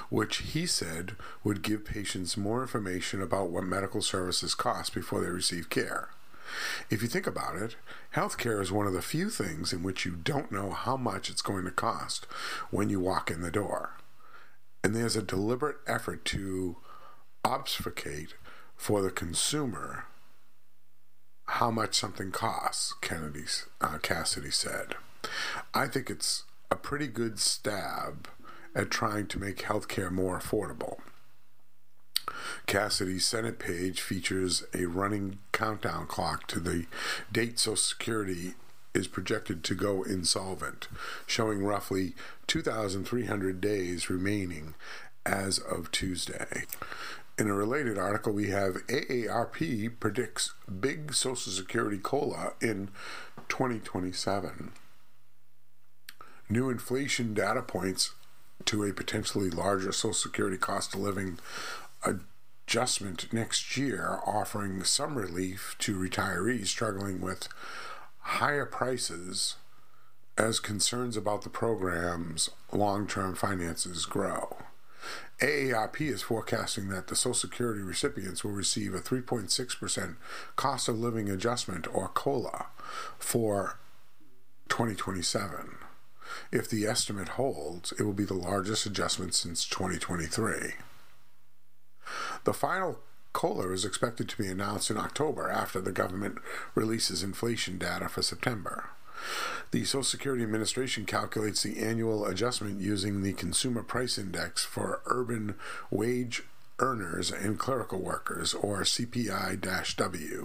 which he said would give patients more information about what medical services cost before they receive care. If you think about it, healthcare is one of the few things in which you don't know how much it's going to cost when you walk in the door. And there's a deliberate effort to obfuscate for the consumer how much something costs, Cassidy said. I think it's a pretty good stab at trying to make healthcare more affordable. Cassidy's Senate page features a running countdown clock to the date Social Security is projected to go insolvent, showing roughly 2,300 days remaining as of Tuesday. In a related article, we have AARP predicts big Social Security COLA in 2027. New inflation data points to a potentially larger Social Security cost of living adjustment next year, offering some relief to retirees struggling with higher prices as concerns about the program's long-term finances grow. AARP is forecasting that the Social Security recipients will receive a 3.6% cost of living adjustment, or COLA, for 2027. If the estimate holds, it will be the largest adjustment since 2023. The final COLA is expected to be announced in October after the government releases inflation data for September. The Social Security Administration calculates the annual adjustment using the Consumer Price Index for urban wage earners and clerical workers, or CPI-W.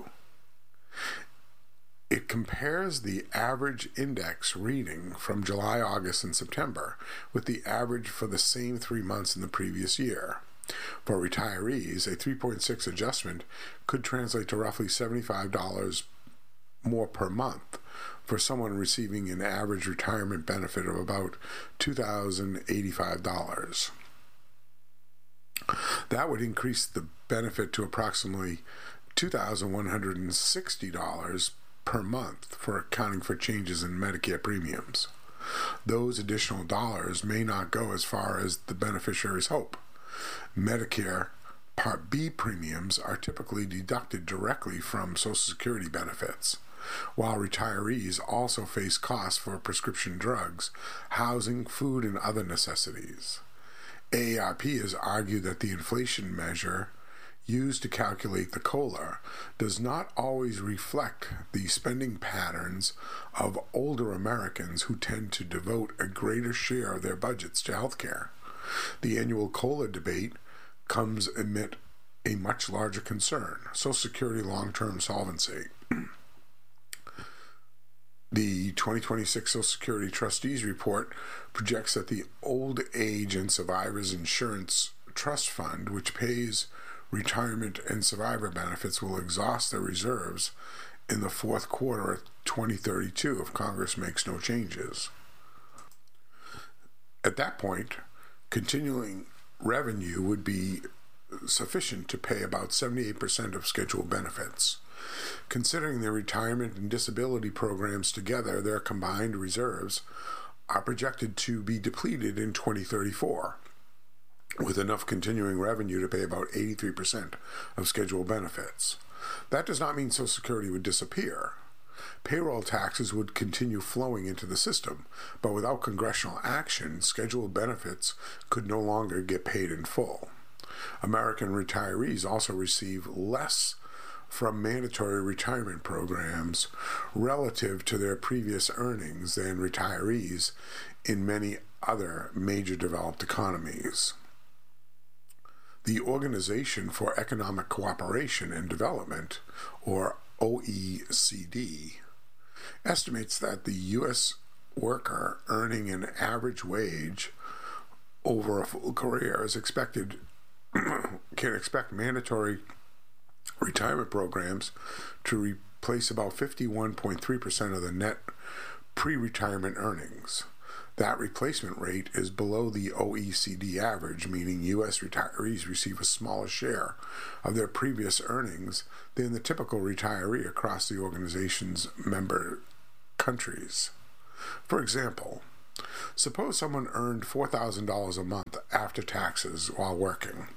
It compares the average index reading from July, August, and September with the average for the same 3 months in the previous year. For retirees, a 3.6 adjustment could translate to roughly $75 more per month for someone receiving an average retirement benefit of about $2,085. That would increase the benefit to approximately $2,160 per month for accounting for changes in Medicare premiums. Those additional dollars may not go as far as the beneficiaries hope. Medicare Part B premiums are typically deducted directly from Social Security benefits, while retirees also face costs for prescription drugs, housing, food, and other necessities. AARP has argued that the inflation measure used to calculate the COLA does not always reflect the spending patterns of older Americans who tend to devote a greater share of their budgets to health care. The annual COLA debate comes amid a much larger concern: Social Security long-term solvency. The 2026 Social Security Trustees Report projects that the Old Age and Survivors Insurance Trust Fund, which pays retirement and survivor benefits, will exhaust their reserves in the fourth quarter of 2032 if Congress makes no changes. At that point, continuing revenue would be sufficient to pay about 78% of scheduled benefits. Considering their retirement and disability programs together, their combined reserves are projected to be depleted in 2034, with enough continuing revenue to pay about 83% of scheduled benefits. That does not mean Social Security would disappear. Payroll taxes would continue flowing into the system, but without congressional action, scheduled benefits could no longer get paid in full. American retirees also receive less from mandatory retirement programs relative to their previous earnings than retirees in many other major developed economies. The Organization for Economic Cooperation and Development, or OECD, estimates that the U.S. worker earning an average wage over a full career can expect mandatory retirement programs to replace about 51.3% of the net pre-retirement earnings. That replacement rate is below the OECD average, meaning U.S. retirees receive a smaller share of their previous earnings than the typical retiree across the organization's member countries. For example, Suppose someone earned $4,000 a month after taxes while working.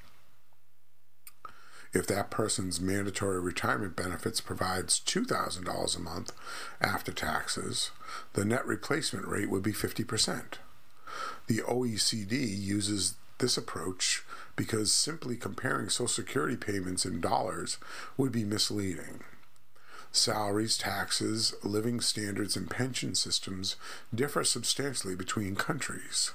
If that person's mandatory retirement benefits provides $2,000 a month after taxes, the net replacement rate would be 50%. The OECD uses this approach because simply comparing Social Security payments in dollars would be misleading. Salaries, taxes, living standards, and pension systems differ substantially between countries.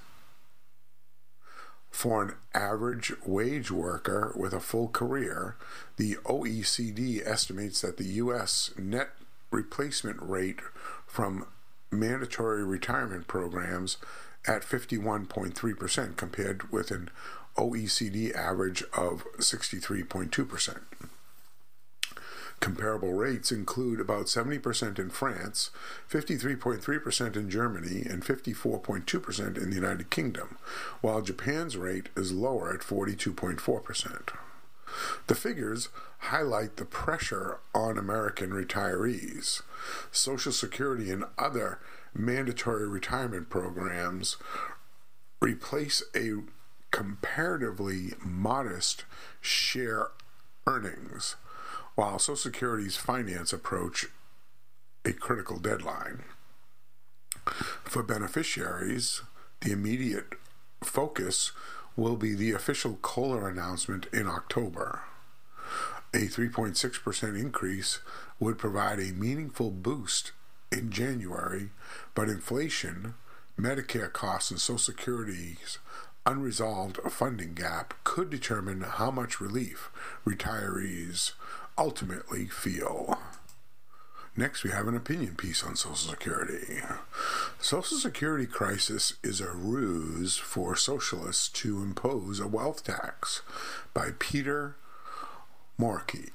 For an average wage worker with a full career, the OECD estimates that the U.S. net replacement rate from mandatory retirement programs at 51.3% compared with an OECD average of 63.2%. Comparable rates include about 70% in France, 53.3% in Germany, and 54.2% in the United Kingdom, while Japan's rate is lower at 42.4%. The figures highlight the pressure on American retirees. Social Security and other mandatory retirement programs replace a comparatively modest share earnings, while Social Security's finance approach a critical deadline. For beneficiaries, the immediate focus will be the official COLA announcement in October. A 3.6% increase would provide a meaningful boost in January, but inflation, Medicare costs, and Social Security's unresolved funding gap could determine how much relief retirees ultimately feel. Next, we have an opinion piece on Social Security. Social Security crisis is a ruse for socialists to impose a wealth tax, by Peter Morkey.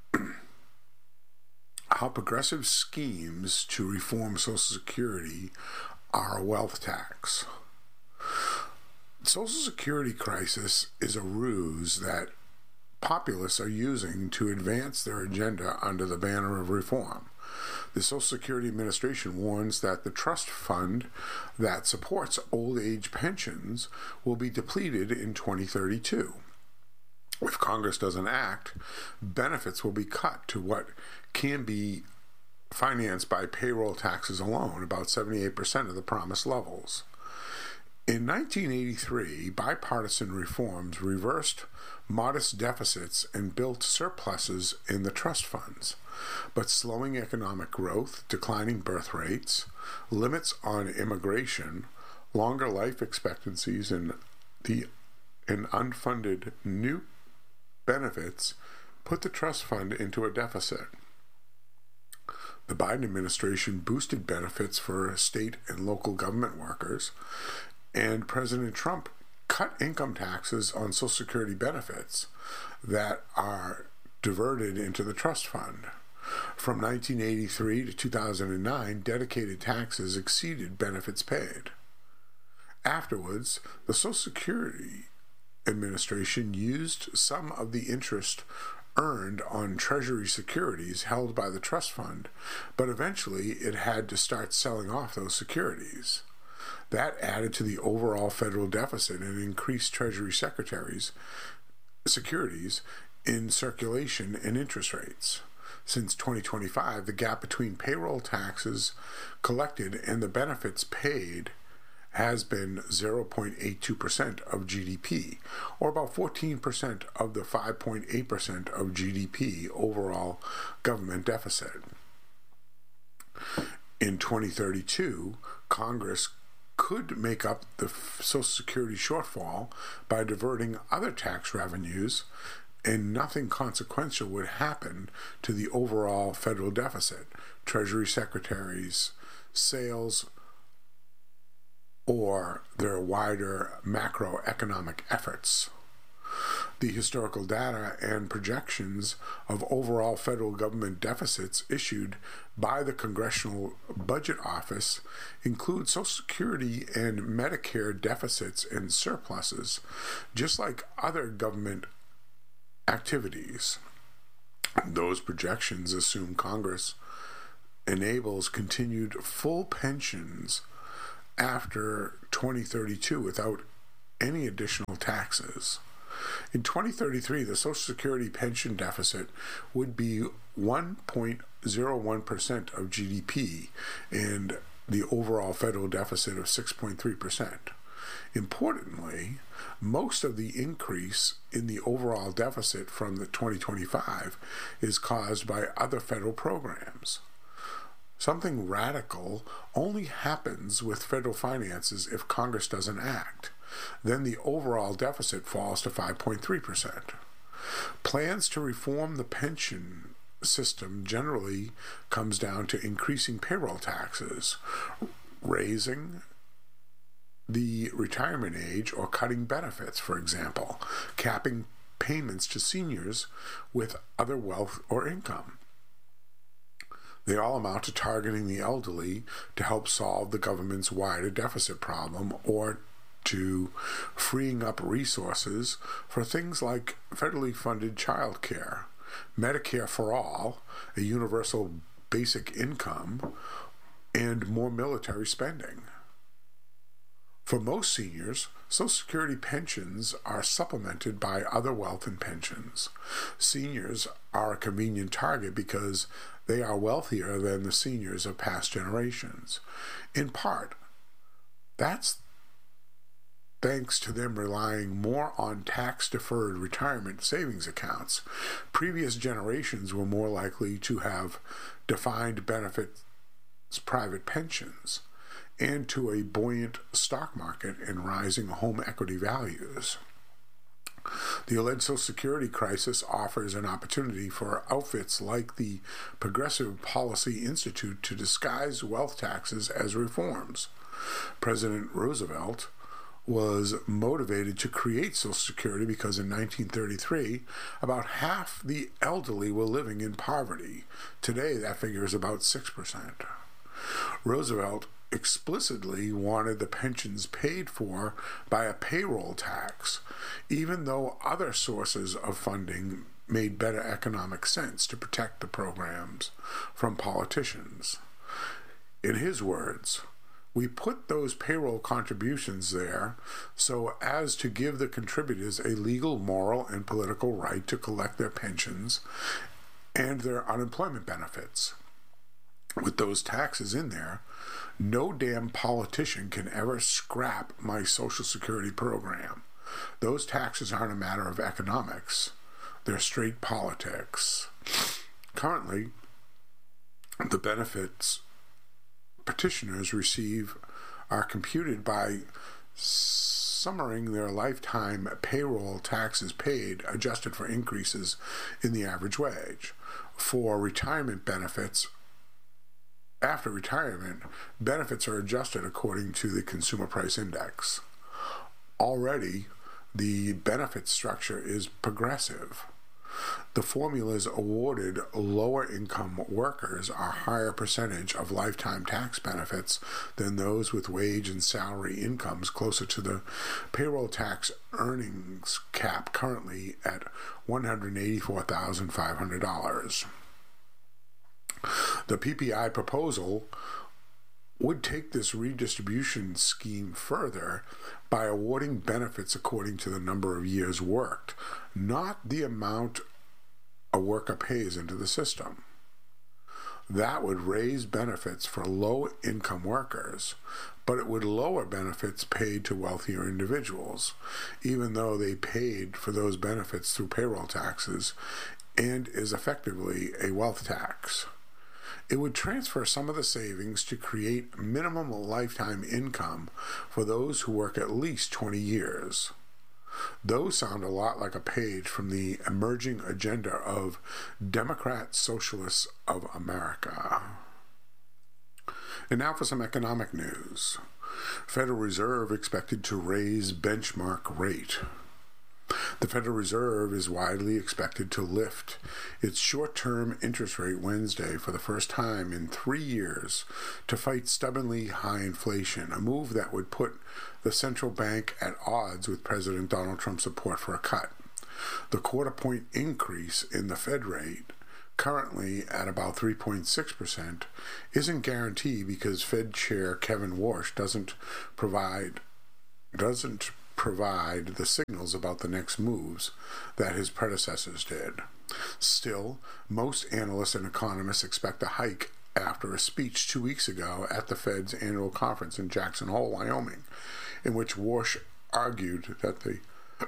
How progressive schemes to reform Social Security are a wealth tax. Social Security crisis is a ruse that populists are using to advance their agenda under the banner of reform. The Social Security Administration warns that the trust fund that supports old age pensions will be depleted in 2032. If Congress doesn't act, benefits will be cut to what can be financed by payroll taxes alone, about 78% of the promised levels. In 1983, bipartisan reforms reversed modest deficits and built surpluses in the trust funds, but slowing economic growth, declining birth rates, limits on immigration, longer life expectancies, and unfunded new benefits put the trust fund into a deficit. The Biden administration boosted benefits for state and local government workers, and President Trump cut income taxes on Social Security benefits that are diverted into the trust fund. From 1983 to 2009, dedicated taxes exceeded benefits paid. Afterwards, the Social Security Administration used some of the interest earned on Treasury securities held by the trust fund, but eventually it had to start selling off those securities. That added to the overall federal deficit and increased Treasury securities in circulation and interest rates. Since 2025, the gap between payroll taxes collected and the benefits paid has been 0.82% of GDP, or about 14% of the 5.8% of GDP overall government deficit. In 2032, Congress could make up the Social Security shortfall by diverting other tax revenues, and nothing consequential would happen to the overall federal deficit, Treasury secretaries, sales, or their wider macroeconomic efforts. The historical data and projections of overall federal government deficits issued by the Congressional Budget Office include Social Security and Medicare deficits and surpluses, just like other government activities. Those projections assume Congress enables continued full pensions after 2032 without any additional taxes. In 2033, the Social Security pension deficit would be 1.01% of GDP and the overall federal deficit of 6.3%. Importantly, most of the increase in the overall deficit from the 2025 is caused by other federal programs. Something radical only happens with federal finances if Congress doesn't act. Then the overall deficit falls to 5.3%. Plans to reform the pension system generally comes down to increasing payroll taxes, raising the retirement age, or cutting benefits, for example, capping payments to seniors with other wealth or income. They all amount to targeting the elderly to help solve the government's wider deficit problem, or to freeing up resources for things like federally funded child care, Medicare for all, a universal basic income, and more military spending. For most seniors, Social Security pensions are supplemented by other wealth and pensions. Seniors are a convenient target because they are wealthier than the seniors of past generations. In part, that's thanks to them relying more on tax-deferred retirement savings accounts. Previous generations were more likely to have defined benefits private pensions, and to a buoyant stock market and rising home equity values. The alleged Social Security crisis offers an opportunity for outfits like the Progressive Policy Institute to disguise wealth taxes as reforms. President Roosevelt was motivated to create Social Security because in 1933, about half the elderly were living in poverty. Today, that figure is about 6%. Roosevelt explicitly wanted the pensions paid for by a payroll tax, even though other sources of funding made better economic sense to protect the programs from politicians. In his words, "We put those payroll contributions there so as to give the contributors a legal, moral, and political right to collect their pensions and their unemployment benefits. With those taxes in there, no damn politician can ever scrap my Social Security program. Those taxes aren't a matter of economics. They're straight politics." Currently, the benefits petitioners receive are computed by summarizing their lifetime payroll taxes paid, adjusted for increases in the average wage. For retirement benefits, after retirement, benefits are adjusted according to the Consumer Price Index. Already, the benefit structure is progressive. The formulas awarded lower-income workers a higher percentage of lifetime tax benefits than those with wage and salary incomes closer to the payroll tax earnings cap, currently at $184,500. The PPI proposal would take this redistribution scheme further by awarding benefits according to the number of years worked, not the amount a worker pays into the system. That would raise benefits for low-income workers, but it would lower benefits paid to wealthier individuals, even though they paid for those benefits through payroll taxes, and is effectively a wealth tax. It would transfer some of the savings to create minimum lifetime income for those who work at least 20 years. Those sound a lot like a page from the emerging agenda of Democrat Socialists of America. And now for some economic news. Federal Reserve expected to raise benchmark rate. The Federal Reserve is widely expected to lift its short-term interest rate Wednesday for the first time in 3 years to fight stubbornly high inflation, a move that would put the central bank at odds with President Donald Trump's support for a cut. The quarter-point increase in the Fed rate currently at about 3.6%, isn't guaranteed because Fed Chair Kevin Warsh doesn't provide the signals about the next moves that his predecessors did. Still, most analysts and economists expect a hike after a speech 2 weeks ago at the Fed's annual conference in Jackson Hole, Wyoming, in which Warsh argued that the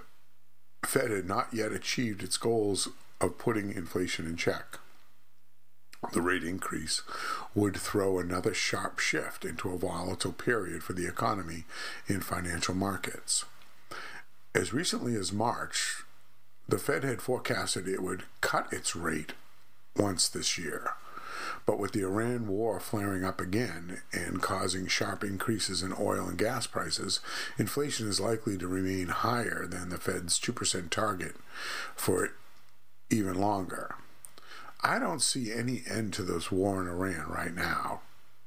Fed had not yet achieved its goals of putting inflation in check. The rate increase would throw another sharp shift into a volatile period for the economy and financial markets. As recently as March, the Fed had forecasted it would cut its rate once this year. But with the Iran war flaring up again and causing sharp increases in oil and gas prices, inflation is likely to remain higher than the Fed's 2% target for even longer. I don't see any end to this war in Iran right now,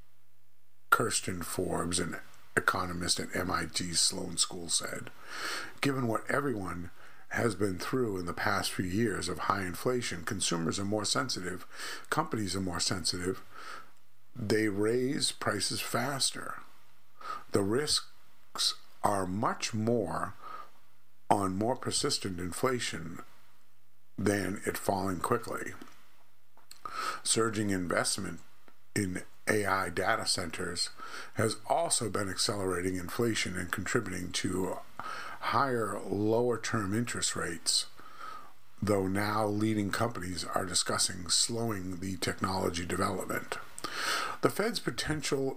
Kirsten Forbes, an economist at MIT Sloan School, said. Given what everyone has been through in the past few years of high inflation, consumers are more sensitive, companies are more sensitive, they raise prices faster. The risks are much more on more persistent inflation than it falling quickly. Surging investment in AI data centers has also been accelerating inflation and contributing to higher, lower-term interest rates, though now leading companies are discussing slowing the technology development. The Fed's potential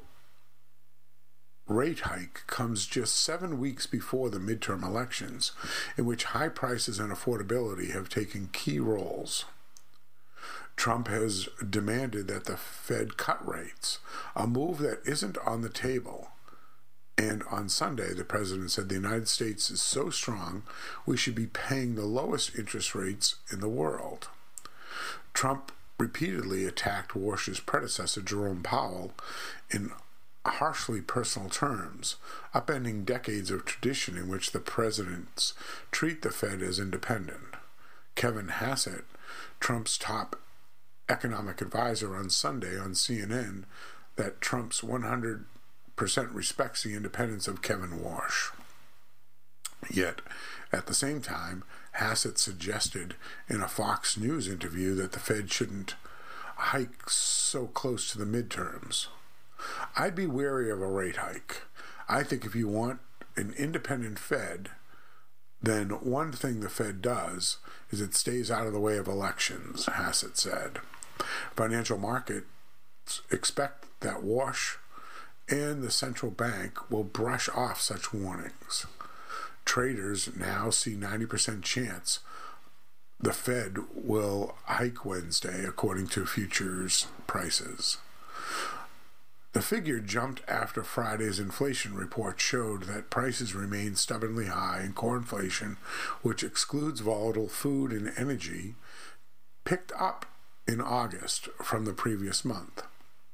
rate hike comes just 7 weeks before the midterm elections, in which high prices and affordability have taken key roles. Trump has demanded that the Fed cut rates, a move that isn't on the table. And on Sunday, the president said the United States is so strong, we should be paying the lowest interest rates in the world. Trump repeatedly attacked Warsh's predecessor, Jerome Powell, in harshly personal terms, upending decades of tradition in which the presidents treat the Fed as independent. Kevin Hassett, Trump's top economic advisor, on Sunday on CNN that Trump's 100% respects the independence of Kevin Warsh. Yet, at the same time, Hassett suggested in a Fox News interview that the Fed shouldn't hike so close to the midterms. I'd be wary of a rate hike. I think if you want an independent Fed, then one thing the Fed does is it stays out of the way of elections, Hassett said. Financial markets expect that Warsh and the central bank will brush off such warnings. Traders now see 90% chance the Fed will hike Wednesday, according to futures prices. The figure jumped after Friday's inflation report showed that prices remain stubbornly high and core inflation, which excludes volatile food and energy, picked up in August from the previous month.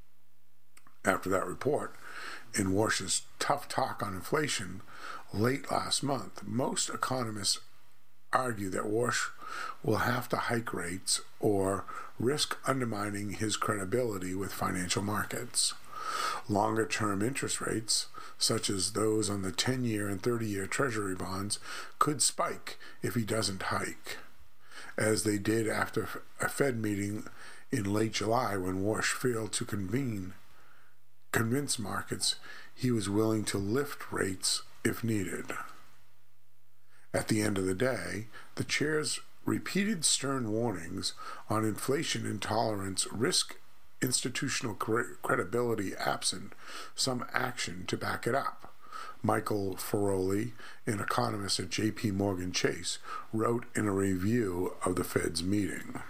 After that report, in Warsh's tough talk on inflation late last month, most economists argue that Warsh will have to hike rates or risk undermining his credibility with financial markets. Longer-term interest rates, such as those on the 10-year and 30-year Treasury bonds, could spike if he doesn't hike, as they did after a Fed meeting in late July when Warsh failed to convince markets he was willing to lift rates if needed. At the end of the day, the chair's repeated stern warnings on inflation intolerance risk institutional credibility absent some action to back it up. Michael Feroli, an economist at J.P. Morgan Chase, wrote in a review of the Fed's meeting.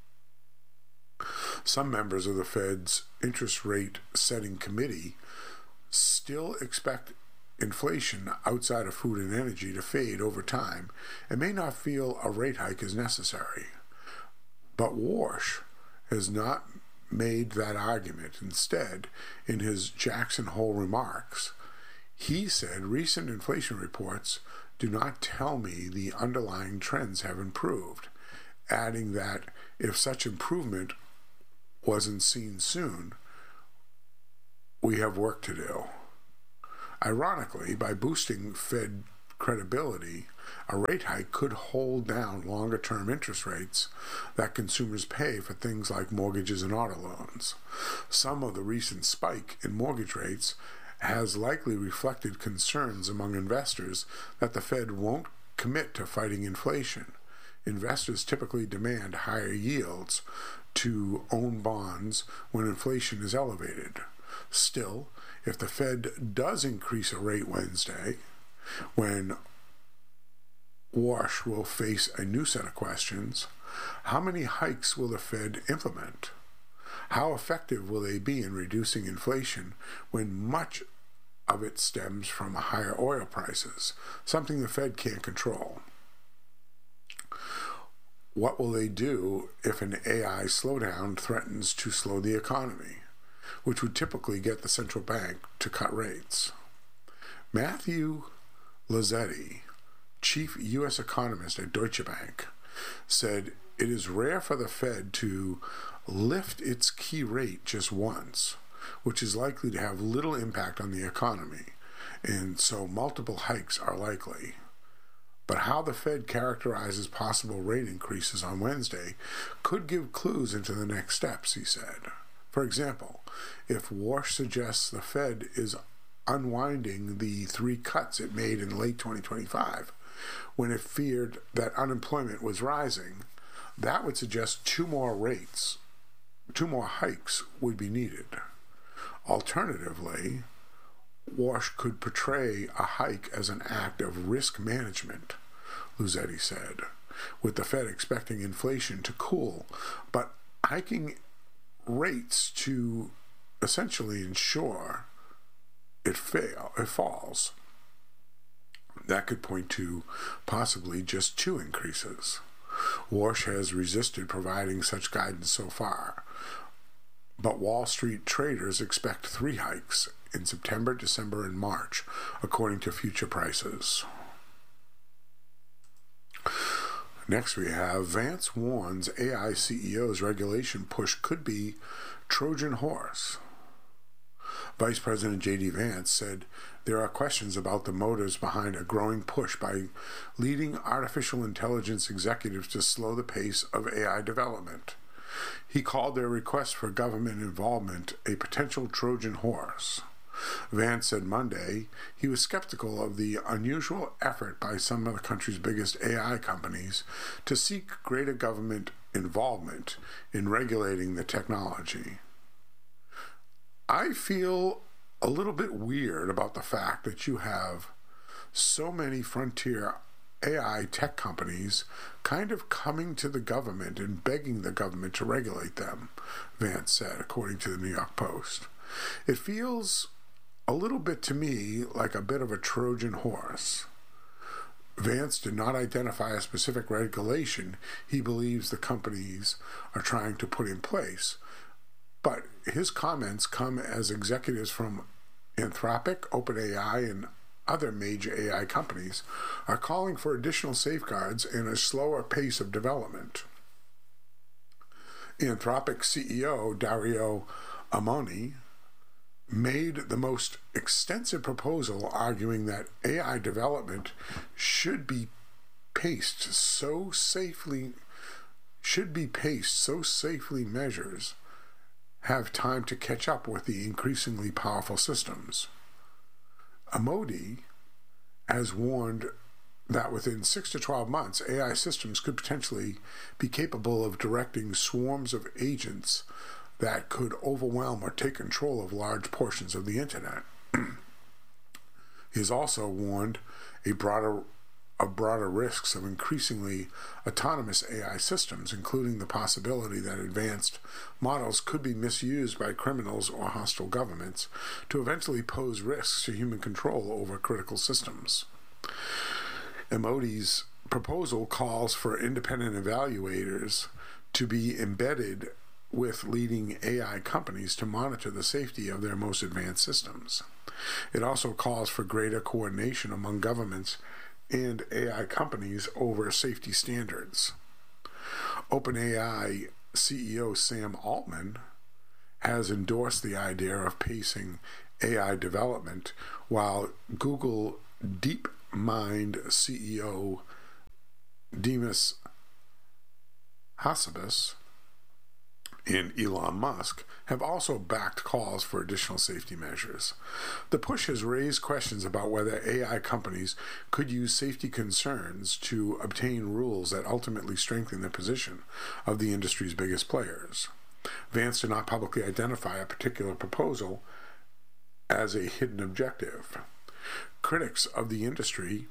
Some members of the Fed's interest rate setting committee still expect inflation outside of food and energy to fade over time and may not feel a rate hike is necessary. But Warsh has not made that argument. Instead, in his Jackson Hole remarks, he said recent inflation reports do not tell me the underlying trends have improved, adding that if such improvement wasn't seen soon, we have work to do. Ironically, by boosting Fed credibility, a rate hike could hold down longer-term interest rates that consumers pay for things like mortgages and auto loans. Some of the recent spike in mortgage rates has likely reflected concerns among investors that the Fed won't commit to fighting inflation. Investors typically demand higher yields to own bonds when inflation is elevated. Still, if the Fed does increase a rate Wednesday, when Warsh will face a new set of questions, how many hikes will the Fed implement? How effective will they be in reducing inflation when much of it stems from higher oil prices, something the Fed can't control? What will they do if an AI slowdown threatens to slow the economy, which would typically get the central bank to cut rates? Matthew Lazzetti, chief U.S. economist at Deutsche Bank, said it is rare for the Fed to lift its key rate just once, which is likely to have little impact on the economy, and so multiple hikes are likely. But how the Fed characterizes possible rate increases on Wednesday could give clues into the next steps, he said. For example, if Warsh suggests the Fed is unwinding the 3 cuts it made in late 2025, when it feared that unemployment was rising, that would suggest 2 more hikes would be needed. Alternatively, Warsh could portray a hike as an act of risk management, Lazzetti said, with the Fed expecting inflation to cool, but hiking rates to essentially ensure it falls. That could point to possibly just 2 increases. Warsh has resisted providing such guidance so far, but Wall Street traders expect 3 hikes in September, December, and March, according to future prices. Next we have Vance warns AI CEO's regulation push could be Trojan horse. Vice President J.D. Vance said there are questions about the motives behind a growing push by leading artificial intelligence executives to slow the pace of AI development. He called their request for government involvement a potential Trojan horse. Vance said Monday he was skeptical of the unusual effort by some of the country's biggest AI companies to seek greater government involvement in regulating the technology. I feel a little bit weird about the fact that you have so many frontier AI tech companies kind of coming to the government and begging the government to regulate them, Vance said, according to the New York Post. It feels a little bit to me like a bit of a Trojan horse. Vance did not identify a specific regulation he believes the companies are trying to put in place, but his comments come as executives from Anthropic, OpenAI, and other major AI companies are calling for additional safeguards and a slower pace of development. Anthropic CEO Dario Amoni made the most extensive proposal arguing that AI development should be paced so safely measures have time to catch up with the increasingly powerful systems. Amodi has warned that within 6 to 12 months, AI systems could potentially be capable of directing swarms of agents that could overwhelm or take control of large portions of the internet. He has also warned of broader risks of increasingly autonomous AI systems, including the possibility that advanced models could be misused by criminals or hostile governments to eventually pose risks to human control over critical systems. Amodi's proposal calls for independent evaluators to be embedded with leading AI companies to monitor the safety of their most advanced systems. It also calls for greater coordination among governments and AI companies over safety standards. OpenAI CEO Sam Altman has endorsed the idea of pacing AI development, while Google DeepMind CEO Demis Hassabis and Elon Musk have also backed calls for additional safety measures. The push has raised questions about whether AI companies could use safety concerns to obtain rules that ultimately strengthen the position of the industry's biggest players. Vance did not publicly identify a particular proposal as a hidden objective. Critics of the industry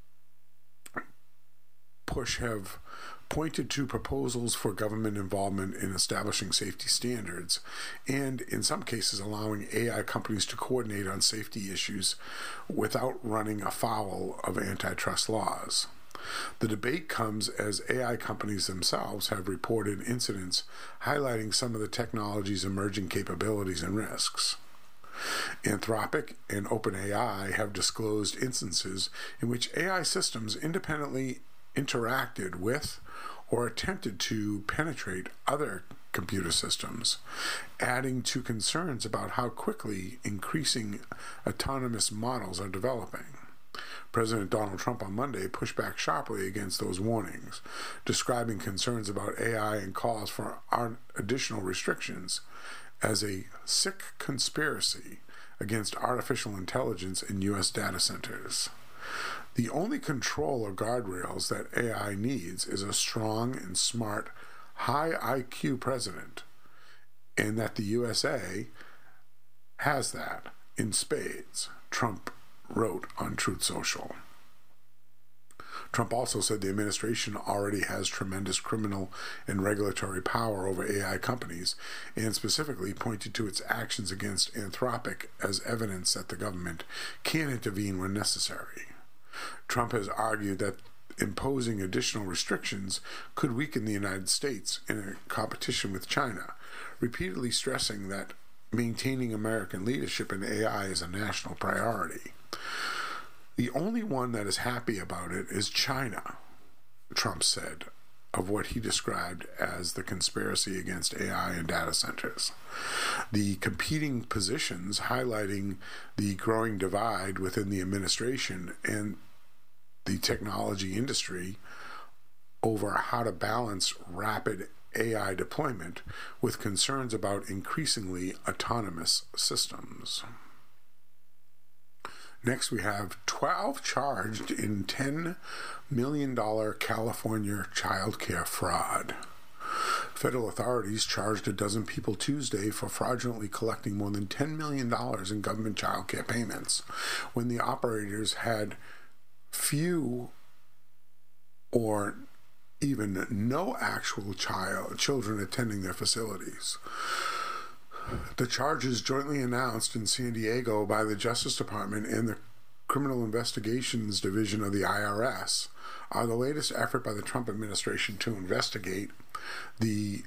push have pointed to proposals for government involvement in establishing safety standards and, in some cases, allowing AI companies to coordinate on safety issues without running afoul of antitrust laws. The debate comes as AI companies themselves have reported incidents highlighting some of the technology's emerging capabilities and risks. Anthropic and OpenAI have disclosed instances in which AI systems independently interacted with or attempted to penetrate other computer systems, adding to concerns about how quickly increasing autonomous models are developing. President Donald Trump on Monday pushed back sharply against those warnings, describing concerns about AI and calls for additional restrictions as a sick conspiracy against artificial intelligence in U.S. data centers. The only control or guardrails that AI needs is a strong and smart, high IQ president, and that the USA has that in spades, Trump wrote on Truth Social. Trump also said the administration already has tremendous criminal and regulatory power over AI companies, and specifically pointed to its actions against Anthropic as evidence that the government can intervene when necessary. Trump has argued that imposing additional restrictions could weaken the United States in a competition with China, repeatedly stressing that maintaining American leadership in AI is a national priority. The only one that is happy about it is China, Trump said, of what he described as the conspiracy against AI and data centers. The competing positions highlighting the growing divide within the administration and the technology industry over how to balance rapid AI deployment with concerns about increasingly autonomous systems. Next, we have 12 charged in $10 million California child care fraud. Federal authorities charged a dozen people Tuesday for fraudulently collecting more than $10 million in government child care payments when the operators had few or even no actual children attending their facilities. The charges jointly announced in San Diego by the Justice Department and the Criminal Investigations Division of the IRS are the latest effort by the Trump administration to investigate the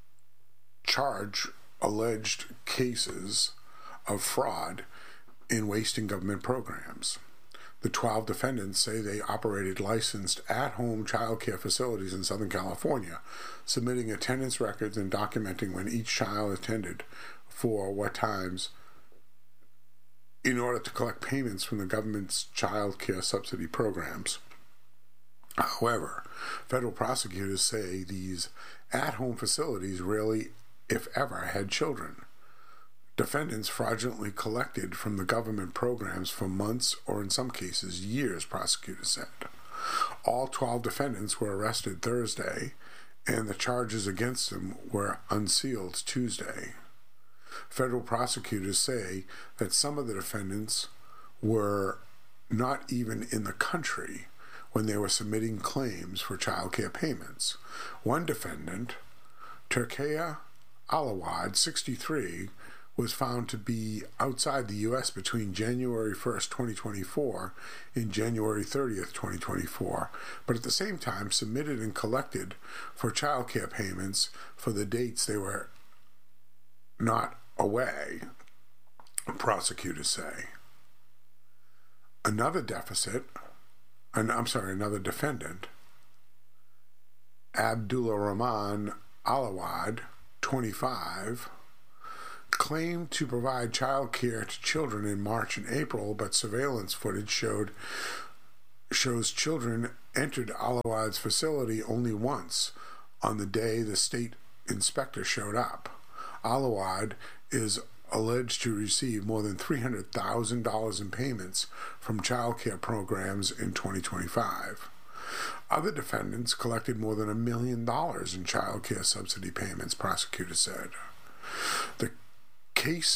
alleged cases of fraud in wasting government programs. The 12 defendants say they operated licensed at-home child care facilities in Southern California, submitting attendance records and documenting when each child attended for what times in order to collect payments from the government's child care subsidy programs. However, federal prosecutors say these at-home facilities rarely, if ever, had children. Defendants fraudulently collected from the government programs for months or in some cases years, prosecutors said. All 12 defendants were arrested Thursday, and the charges against them were unsealed Tuesday. Federal prosecutors say that some of the defendants were not even in the country when they were submitting claims for child care payments. One defendant, Turkiya Alawad, 63, was found to be outside the U.S. between January 1st, 2024 and January 30th, 2024, but at the same time submitted and collected for child care payments for the dates they were not away, prosecutors say. Another defendant Abdullah Rahman Alawad, 25, claimed to provide child care to children in March and April, but surveillance footage shows children entered Alawad's facility only once, on the day the state inspector showed up. Alawad is alleged to receive more than $300,000 in payments from child care programs in 2025. Other defendants collected more than $1 million in child care subsidy payments, prosecutors said. The case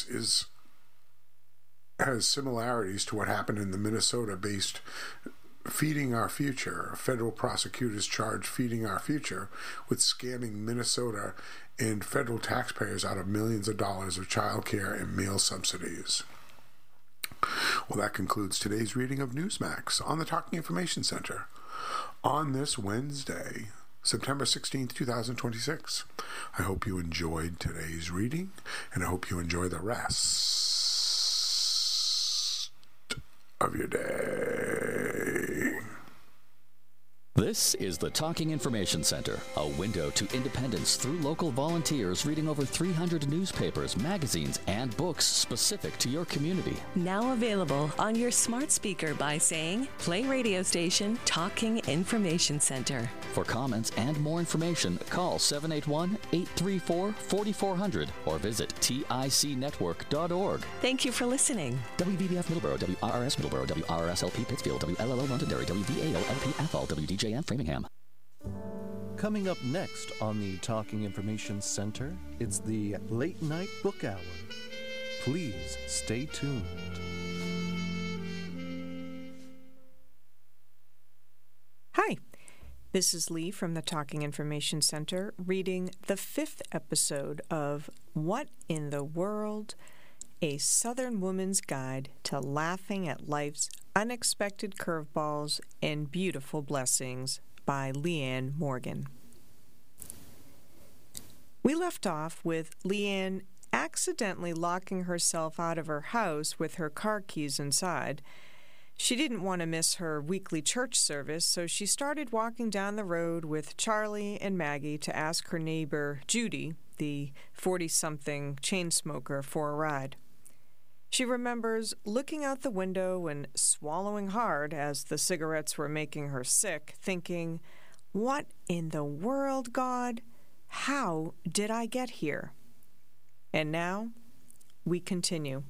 has similarities to what happened in the Minnesota-based Feeding Our Future. Federal prosecutors charged Feeding Our Future with scamming Minnesota and federal taxpayers out of millions of dollars of child care and meal subsidies. Well, that concludes today's reading of Newsmax on the Talking Information Center on this Wednesday, September 16th, 2026. I hope you enjoyed today's reading, and I hope you enjoy the rest of your day. This is the Talking Information Center, a window to independence through local volunteers reading over 300 newspapers, magazines, and books specific to your community. Now available on your smart speaker by saying, play radio station Talking Information Center. For comments and more information, call 781-834-4400 or visit ticnetwork.org. Thank you for listening. WVBF Middleborough, WRRS Middleborough, WRSLP Pittsfield, WLLO Londonderry, WVAO LP Athol, WDJN Framingham. Coming up next on the Talking Information Center, it's the Late Night Book Hour. Please stay tuned. Hi, this is Lee from the Talking Information Center reading the 5th episode of What in the World? A Southern Woman's Guide to Laughing at Life's Unexpected Curveballs and Beautiful Blessings by Leanne Morgan. We left off with Leanne accidentally locking herself out of her house with her car keys inside. She didn't want to miss her weekly church service, so she started walking down the road with Charlie and Maggie to ask her neighbor, Judy, the 40-something chain smoker, for a ride. She remembers looking out the window and swallowing hard as the cigarettes were making her sick, thinking, "What in the world, God? How did I get here?" And now, we continue.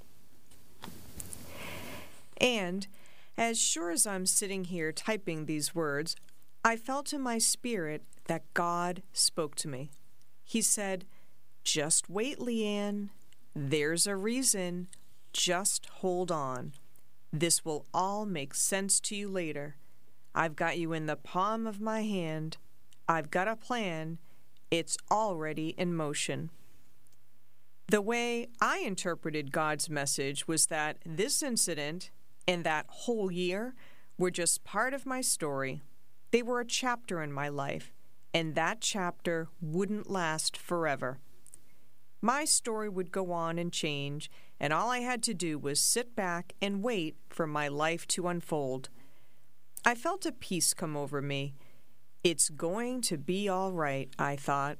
And, as sure as I'm sitting here typing these words, I felt in my spirit that God spoke to me. He said, "Just wait, Leanne. There's a reason. Just hold on. This will all make sense to you later. I've got you in the palm of my hand. I've got a plan. It's already in motion." The way I interpreted God's message was that this incident and that whole year were just part of my story. They were a chapter in my life, and that chapter wouldn't last forever. My story would go on and change, and all I had to do was sit back and wait for my life to unfold. I felt a peace come over me. It's going to be all right, I thought.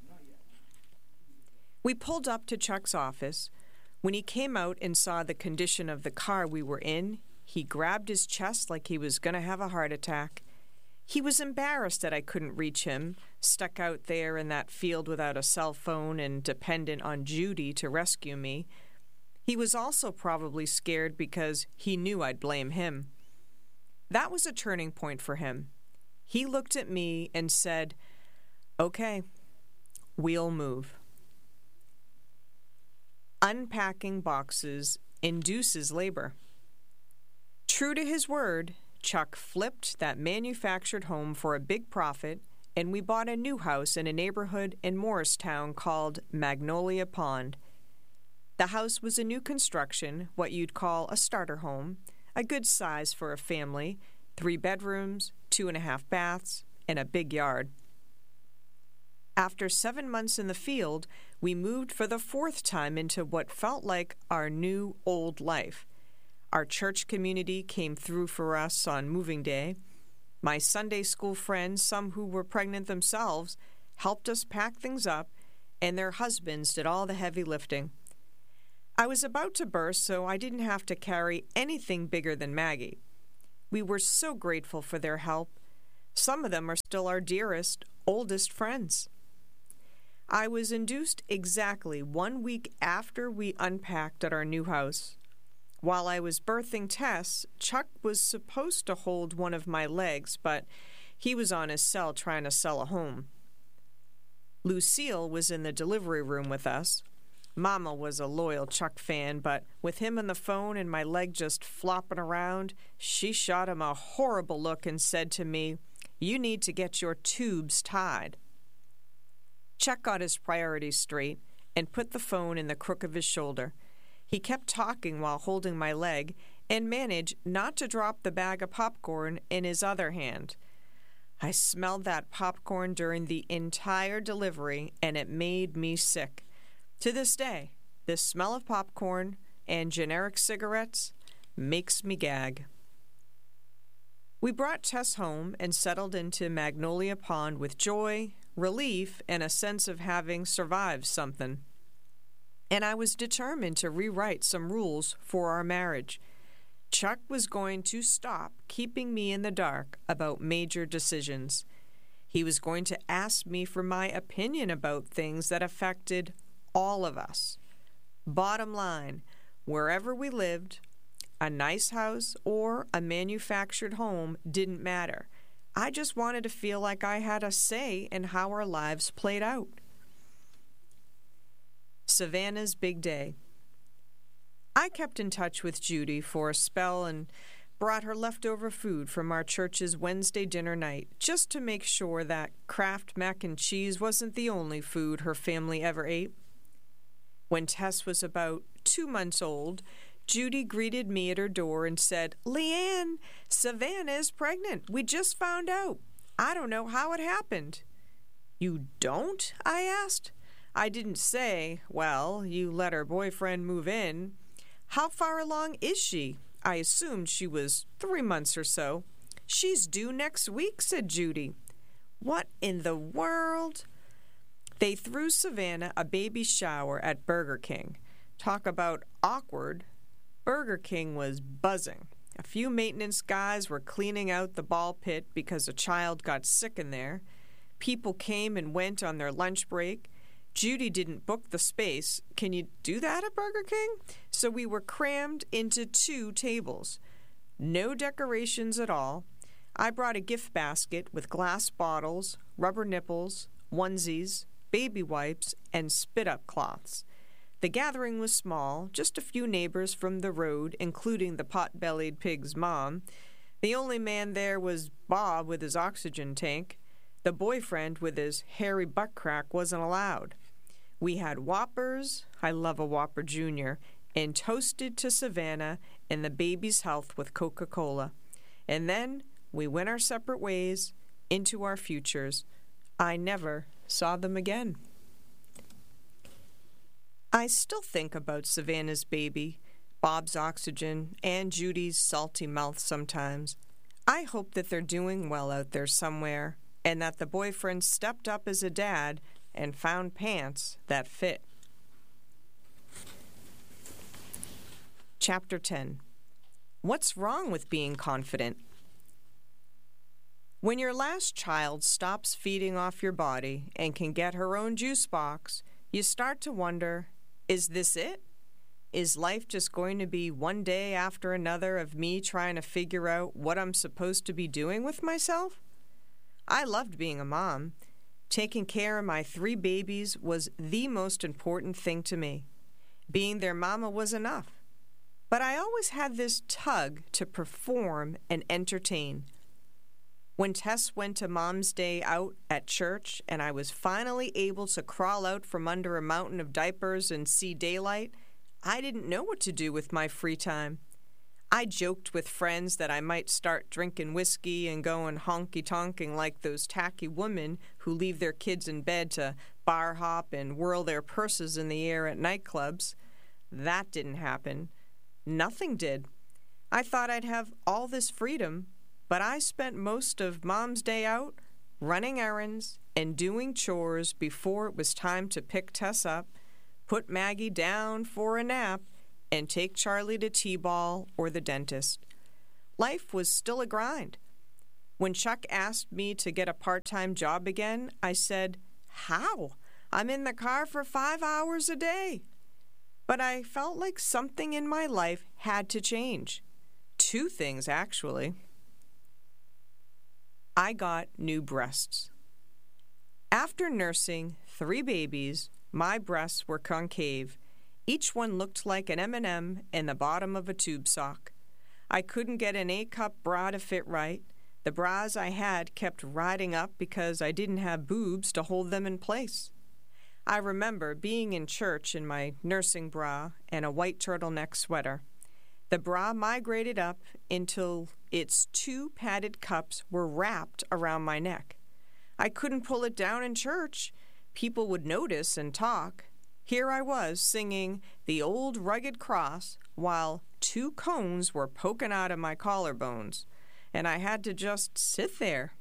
We pulled up to Chuck's office. When he came out and saw the condition of the car we were in, he grabbed his chest like he was going to have a heart attack. He was embarrassed that I couldn't reach him, stuck out there in that field without a cell phone and dependent on Judy to rescue me. He was also probably scared because he knew I'd blame him. That was a turning point for him. He looked at me and said, "Okay, we'll move." Unpacking boxes induces labor. True to his word, Chuck flipped that manufactured home for a big profit, and we bought a new house in a neighborhood in Morristown called Magnolia Pond. The house was a new construction, what you'd call a starter home, a good size for a family, 3 bedrooms, 2.5 baths, and a big yard. After 7 months in the field, we moved for the 4th time into what felt like our new old life. Our church community came through for us on moving day. My Sunday school friends, some who were pregnant themselves, helped us pack things up, and their husbands did all the heavy lifting. I was about to burst, so I didn't have to carry anything bigger than Maggie. We were so grateful for their help. Some of them are still our dearest, oldest friends. I was induced exactly 1 week after we unpacked at our new house. While I was birthing Tess, Chuck was supposed to hold one of my legs, but he was on his cell trying to sell a home. Lucille was in the delivery room with us. Mama was a loyal Chuck fan, but with him on the phone and my leg just flopping around, she shot him a horrible look and said to me, "You need to get your tubes tied." Chuck got his priorities straight and put the phone in the crook of his shoulder. He kept talking while holding my leg and managed not to drop the bag of popcorn in his other hand. I smelled that popcorn during the entire delivery, and it made me sick. To this day, the smell of popcorn and generic cigarettes makes me gag. We brought Tess home and settled into Magnolia Pond with joy, relief, and a sense of having survived something. And I was determined to rewrite some rules for our marriage. Chuck was going to stop keeping me in the dark about major decisions. He was going to ask me for my opinion about things that affected all of us. Bottom line, wherever we lived, a nice house or a manufactured home didn't matter. I just wanted to feel like I had a say in how our lives played out. Savannah's big day. I kept in touch with Judy for a spell and brought her leftover food from our church's Wednesday dinner night just to make sure that Kraft mac and cheese wasn't the only food her family ever ate. When Tess was about 2 months old, Judy greeted me at her door and said, "Leanne, Savannah is pregnant. We just found out. I don't know how it happened." "You don't?" I asked. I didn't say, "Well, you let her boyfriend move in." "How far along is she?" I assumed she was 3 months or so. "She's due next week," said Judy. What in the world? They threw Savannah a baby shower at Burger King. Talk about awkward. Burger King was buzzing. A few maintenance guys were cleaning out the ball pit because a child got sick in there. People came and went on their lunch break. Judy didn't book the space. Can you do that at Burger King? So we were crammed into 2 tables. No decorations at all. I brought a gift basket with glass bottles, rubber nipples, onesies, baby wipes, and spit-up cloths. The gathering was small, just a few neighbors from the road, including the pot-bellied pig's mom. The only man there was Bob with his oxygen tank. The boyfriend with his hairy butt crack wasn't allowed. We had Whoppers, I love a Whopper Jr., and toasted to Savannah and the baby's health with Coca-Cola. And then we went our separate ways into our futures. I never saw them again. I still think about Savannah's baby, Bob's oxygen, and Judy's salty mouth sometimes. I hope that they're doing well out there somewhere, and that the boyfriend stepped up as a dad and found pants that fit. Chapter 10. What's wrong with being confident? When your last child stops feeding off your body and can get her own juice box, you start to wonder, is this it? Is life just going to be one day after another of me trying to figure out what I'm supposed to be doing with myself? I loved being a mom. Taking care of my 3 babies was the most important thing to me. Being their mama was enough. But I always had this tug to perform and entertain. When Tess went to Mom's Day out at church and I was finally able to crawl out from under a mountain of diapers and see daylight, I didn't know what to do with my free time. I joked with friends that I might start drinking whiskey and going honky-tonking like those tacky women who leave their kids in bed to bar hop and whirl their purses in the air at nightclubs. That didn't happen. Nothing did. I thought I'd have all this freedom, but I spent most of Mom's day out running errands and doing chores before it was time to pick Tess up, put Maggie down for a nap, and take Charlie to T-ball or the dentist. Life was still a grind. When Chuck asked me to get a part-time job again, I said, "How? I'm in the car for 5 hours a day." But I felt like something in my life had to change. 2 things, actually. I got new breasts. After nursing 3 babies, my breasts were concave. Each one looked like an M&M in the bottom of a tube sock. I couldn't get an A-cup bra to fit right. The bras I had kept riding up because I didn't have boobs to hold them in place. I remember being in church in my nursing bra and a white turtleneck sweater. The bra migrated up until its 2 padded cups were wrapped around my neck. I couldn't pull it down in church. People would notice and talk. Here I was singing the old rugged cross while 2 cones were poking out of my collarbones, and I had to just sit there.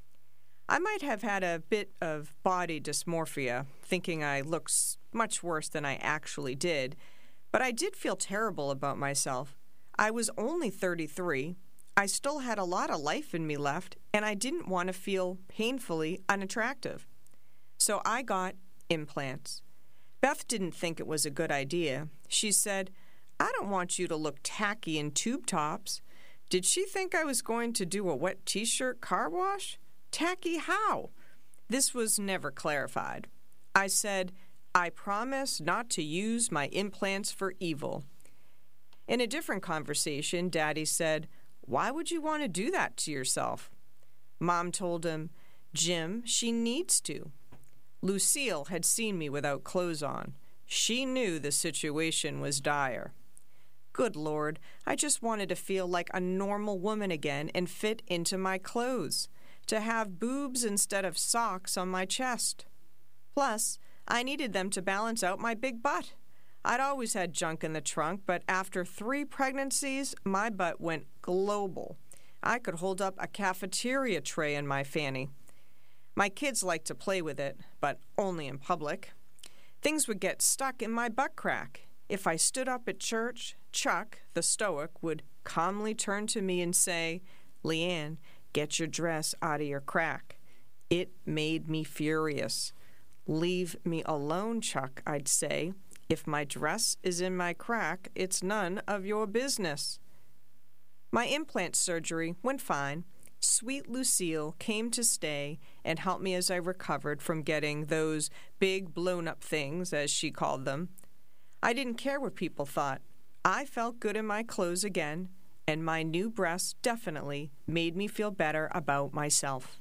I might have had a bit of body dysmorphia, thinking I looked much worse than I actually did, but I did feel terrible about myself. I was only 33. I still had a lot of life in me left, and I didn't want to feel painfully unattractive. So I got implants. Beth didn't think it was a good idea. She said, "I don't want you to look tacky in tube tops." Did she think I was going to do a wet t-shirt car wash? Tacky how? This was never clarified. I said, "I promise not to use my implants for evil." In a different conversation, Daddy said, "Why would you want to do that to yourself?" Mom told him, "Jim, she needs to." Lucille had seen me without clothes on. She knew the situation was dire. Good Lord, I just wanted to feel like a normal woman again and fit into my clothes, to have boobs instead of socks on my chest. Plus, I needed them to balance out my big butt. I'd always had junk in the trunk, but after 3 pregnancies, my butt went global. I could hold up a cafeteria tray in my fanny. My kids liked to play with it, but only in public. Things would get stuck in my butt crack. If I stood up at church, Chuck, the stoic, would calmly turn to me and say, "Leanne, get your dress out of your crack." It made me furious. "Leave me alone, Chuck," I'd say. "If my dress is in my crack, it's none of your business." My implant surgery went fine. Sweet Lucille came to stay and help me as I recovered from getting those big blown-up things, as she called them. I didn't care what people thought. I felt good in my clothes again, and my new breasts definitely made me feel better about myself.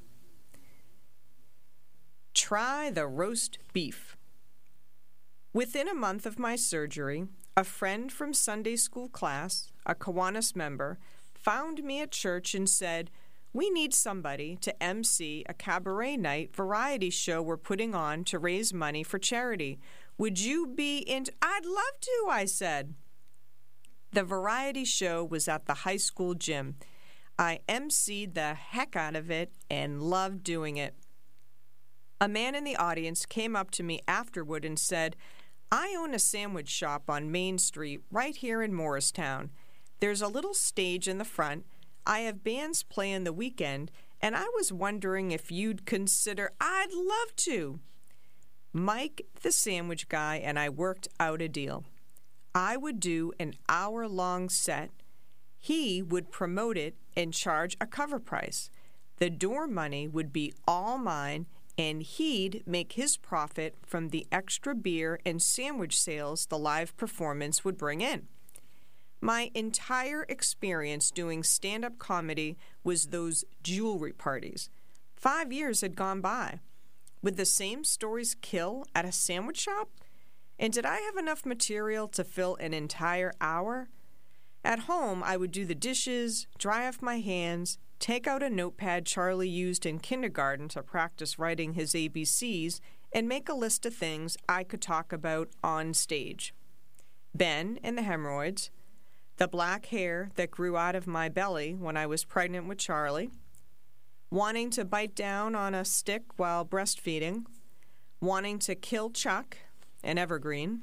Try the roast beef. Within a month of my surgery, a friend from Sunday school class, a Kiwanis member, found me at church and said, "We need somebody to MC a cabaret night variety show we're putting on to raise money for charity. Would you be in?" "I'd love to," I said. The variety show was at the high school gym. I MC'd the heck out of it and loved doing it. A man in the audience came up to me afterward and said, "I own a sandwich shop on Main Street right here in Morristown. There's a little stage in the front. I have bands playing the weekend, and I was wondering if you'd consider." "I'd love to." Mike, the sandwich guy, and I worked out a deal. I would do an hour-long set. He would promote it and charge a cover price. The door money would be all mine, and he'd make his profit from the extra beer and sandwich sales the live performance would bring in. My entire experience doing stand-up comedy was those jewelry parties. 5 years had gone by. Would the same stories kill at a sandwich shop? And did I have enough material to fill an entire hour? At home, I would do the dishes, dry off my hands, take out a notepad Charlie used in kindergarten to practice writing his ABCs, and make a list of things I could talk about on stage. Ben and the hemorrhoids, the black hair that grew out of my belly when I was pregnant with Charlie, wanting to bite down on a stick while breastfeeding, wanting to kill Chuck, an evergreen.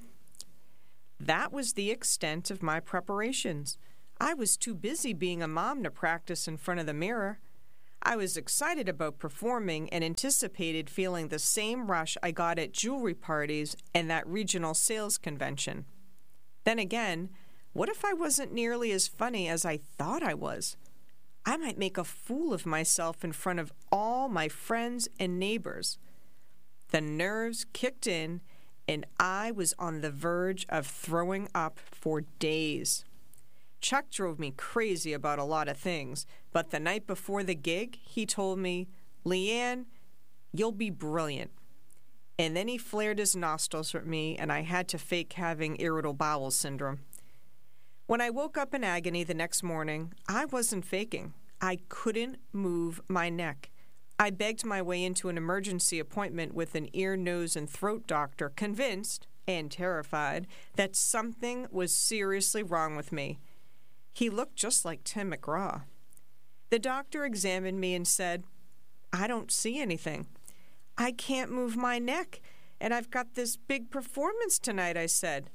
That was the extent of my preparations. I was too busy being a mom to practice in front of the mirror. I was excited about performing and anticipated feeling the same rush I got at jewelry parties and that regional sales convention. Then again, what if I wasn't nearly as funny as I thought I was? I might make a fool of myself in front of all my friends and neighbors. The nerves kicked in, and I was on the verge of throwing up for days. Chuck drove me crazy about a lot of things, but the night before the gig, he told me, "Leanne, you'll be brilliant." And then he flared his nostrils at me, and I had to fake having irritable bowel syndrome. When I woke up in agony the next morning, I wasn't faking. I couldn't move my neck. I begged my way into an emergency appointment with an ear, nose, and throat doctor, convinced and terrified that something was seriously wrong with me. He looked just like Tim McGraw. The doctor examined me and said, "I don't see anything. I can't move my neck, and I've got this big performance tonight," I said.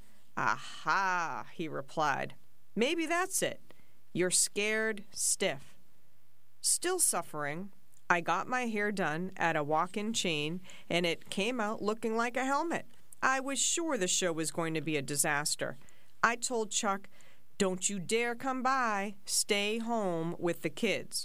"Aha," he replied. "Maybe that's it. You're scared stiff." Still suffering, I got my hair done at a walk-in chain, and it came out looking like a helmet. I was sure the show was going to be a disaster. I told Chuck, "Don't you dare come by. Stay home with the kids."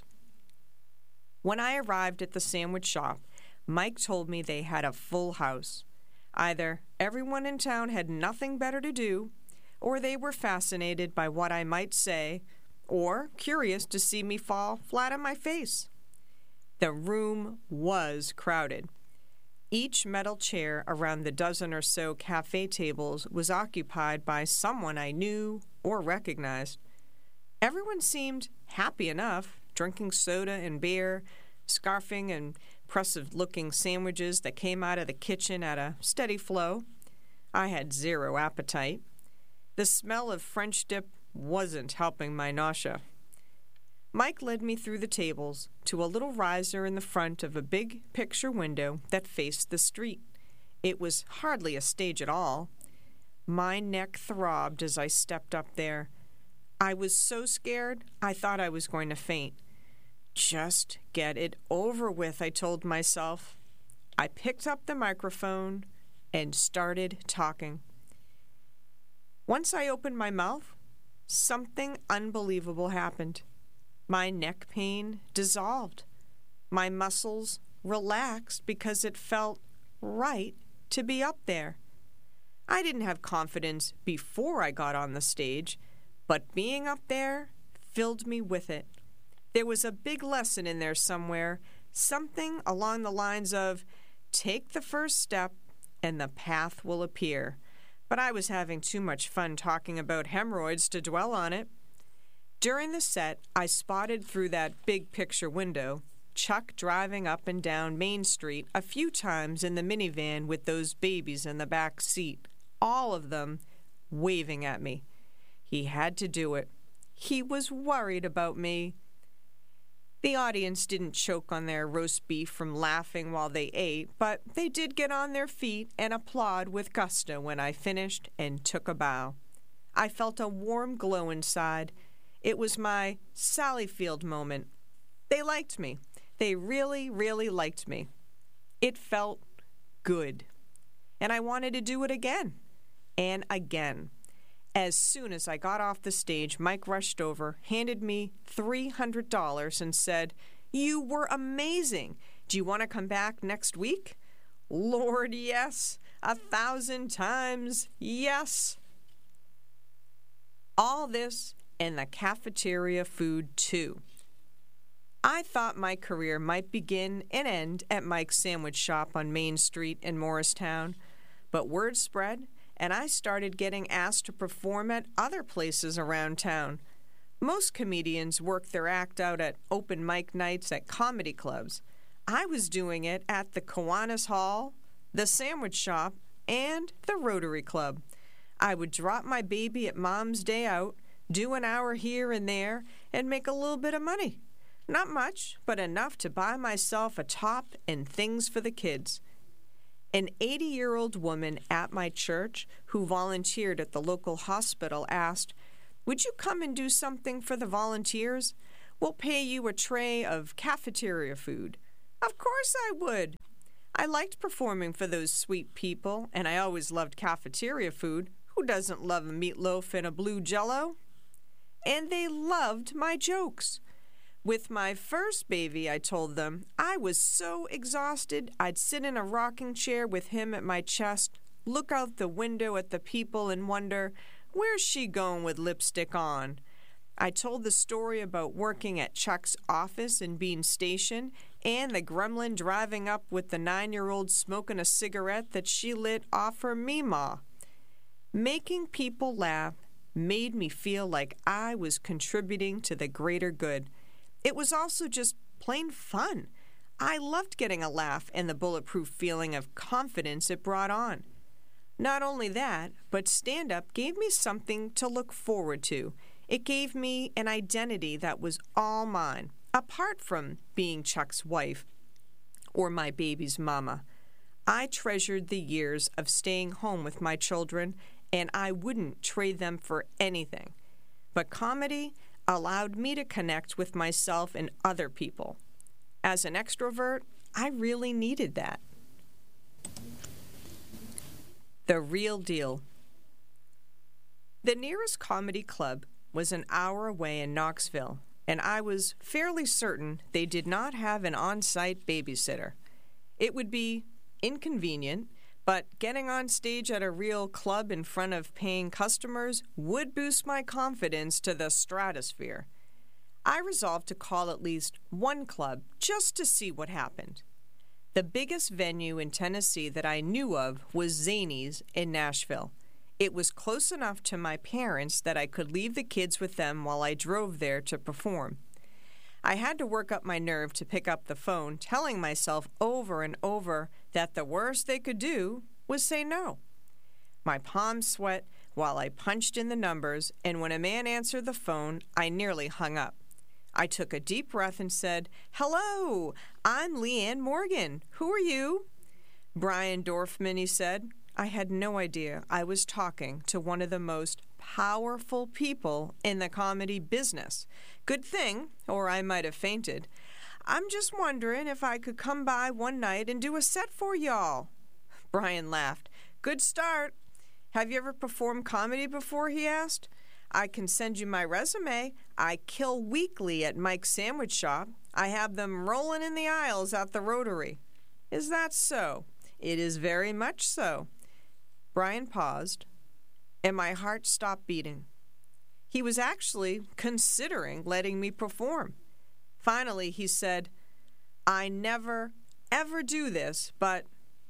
When I arrived at the sandwich shop, Mike told me they had a full house. Either everyone in town had nothing better to do, or they were fascinated by what I might say, or curious to see me fall flat on my face. The room was crowded. Each metal chair around the dozen or so cafe tables was occupied by someone I knew or recognized. Everyone seemed happy enough, drinking soda and beer, scarfing impressive-looking sandwiches that came out of the kitchen at a steady flow. I had zero appetite. The smell of French dip wasn't helping my nausea. Mike led me through the tables to a little riser in the front of a big picture window that faced the street. It was hardly a stage at all. My neck throbbed as I stepped up there. I was so scared, I thought I was going to faint. Just get it over with, I told myself. I picked up the microphone and started talking. Once I opened my mouth, something unbelievable happened. My neck pain dissolved. My muscles relaxed because it felt right to be up there. I didn't have confidence before I got on the stage, but being up there filled me with it. There was a big lesson in there somewhere, something along the lines of, take the first step and the path will appear. But I was having too much fun talking about hemorrhoids to dwell on it. During the set, I spotted through that big picture window Chuck driving up and down Main Street a few times in the minivan with those babies in the back seat, all of them waving at me. He had to do it. He was worried about me. The audience didn't choke on their roast beef from laughing while they ate, but they did get on their feet and applaud with gusto when I finished and took a bow. I felt a warm glow inside. It was my Sally Field moment. They liked me. They really, really liked me. It felt good. And I wanted to do it again and again. As soon as I got off the stage, Mike rushed over, handed me $300 and said, "You were amazing. Do you want to come back next week?" Lord, yes. 1,000 times yes. All this and the cafeteria food, too. I thought my career might begin and end at Mike's sandwich shop on Main Street in Morristown, but word spread, and I started getting asked to perform at other places around town. Most comedians work their act out at open mic nights at comedy clubs. I was doing it at the Kiwanis Hall, the Sandwich Shop, and the Rotary Club. I would drop my baby at Mom's Day Out, do an hour here and there, and make a little bit of money. Not much, but enough to buy myself a top and things for the kids. An 80-year-old woman at my church who volunteered at the local hospital asked, "Would you come and do something for the volunteers? We'll pay you a tray of cafeteria food." Of course I would. I liked performing for those sweet people, and I always loved cafeteria food. Who doesn't love a meatloaf and a blue Jell-O? And they loved my jokes. With my first baby, I told them, I was so exhausted, I'd sit in a rocking chair with him at my chest, look out the window at the people and wonder, where's she going with lipstick on? I told the story about working at Chuck's office in Bean Station and the gremlin driving up with the 9-year-old smoking a cigarette that she lit off her Meemaw. Making people laugh made me feel like I was contributing to the greater good. It was also just plain fun. I loved getting a laugh and the bulletproof feeling of confidence it brought on. Not only that, but stand-up gave me something to look forward to. It gave me an identity that was all mine, apart from being Chuck's wife or my baby's mama. I treasured the years of staying home with my children, and I wouldn't trade them for anything. But comedy allowed me to connect with myself and other people. As an extrovert, I really needed that. The real deal. The nearest comedy club was an hour away in Knoxville, and I was fairly certain they did not have an on-site babysitter. It would be inconvenient, but getting on stage at a real club in front of paying customers would boost my confidence to the stratosphere. I resolved to call at least one club just to see what happened. The biggest venue in Tennessee that I knew of was Zanies in Nashville. It was close enough to my parents that I could leave the kids with them while I drove there to perform. I had to work up my nerve to pick up the phone, telling myself over and over that the worst they could do was say no. My palms sweat while I punched in the numbers, and when a man answered the phone, I nearly hung up. I took a deep breath and said, "Hello, I'm Leanne Morgan. Who are you?" "Brian Dorfman," he said. I had no idea I was talking to one of the most powerful people in the comedy business. Good thing, or I might have fainted. "I'm just wondering if I could come by one night and do a set for y'all." Brian laughed. "Good start. Have you ever performed comedy before?" he asked. "I can send you my resume. I kill weekly at Mike's Sandwich Shop. I have them rolling in the aisles at the Rotary." "Is that so?" "It is very much so." Brian paused, and my heart stopped beating. He was actually considering letting me perform. Finally, he said, "I never, ever do this, but..."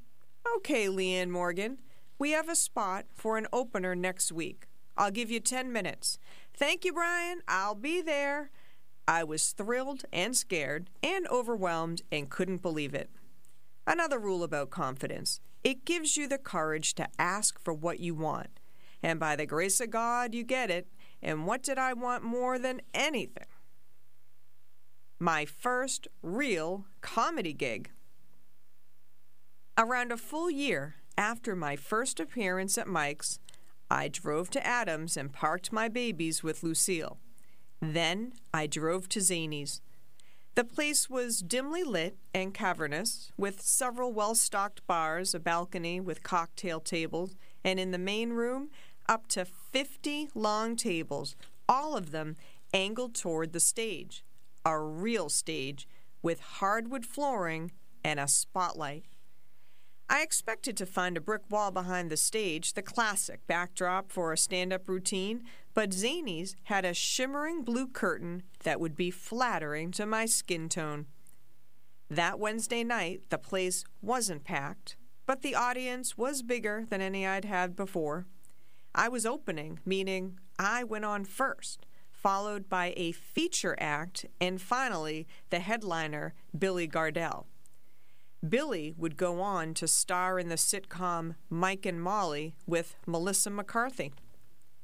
"Okay, Leanne Morgan, we have a spot for an opener next week. I'll give you 10 minutes. "Thank you, Brian. I'll be there." I was thrilled and scared and overwhelmed and couldn't believe it. Another rule about confidence. It gives you the courage to ask for what you want. And by the grace of God, you get it. And what did I want more than anything? My first real comedy gig. Around a full year after my first appearance at Mike's, I drove to Adams and parked my babies with Lucille. Then I drove to Zanies. The place was dimly lit and cavernous, with several well-stocked bars, a balcony with cocktail tables, and in the main room, up to 50 long tables, all of them angled toward the stage, a real stage with hardwood flooring and a spotlight. I expected to find a brick wall behind the stage, the classic backdrop for a stand-up routine, but Zanies had a shimmering blue curtain that would be flattering to my skin tone. That Wednesday night, the place wasn't packed, but the audience was bigger than any I'd had before. I was opening, meaning I went on first, followed by a feature act, and finally the headliner, Billy Gardell. Billy would go on to star in the sitcom Mike and Molly with Melissa McCarthy.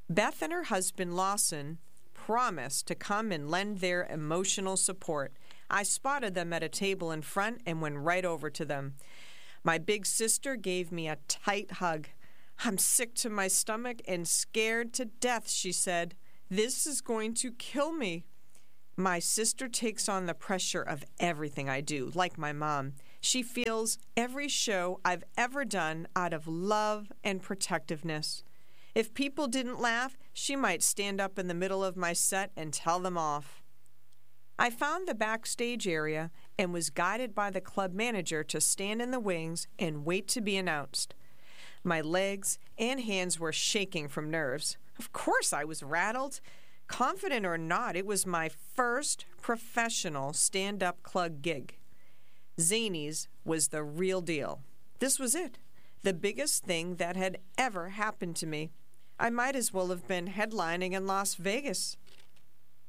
Beth and her husband Lawson promised to come and lend their emotional support. I spotted them at a table in front and went right over to them. My big sister gave me a tight hug. "I'm sick to my stomach and scared to death," she said. "This is going to kill me." My sister takes on the pressure of everything I do, like my mom. She feels every show I've ever done out of love and protectiveness. If people didn't laugh, she might stand up in the middle of my set and tell them off. I found the backstage area and was guided by the club manager to stand in the wings and wait to be announced. My legs and hands were shaking from nerves. Of course I was rattled. Confident or not, it was my first professional stand-up club gig. Zanies was the real deal. This was it, the biggest thing that had ever happened to me. I might as well have been headlining in Las Vegas.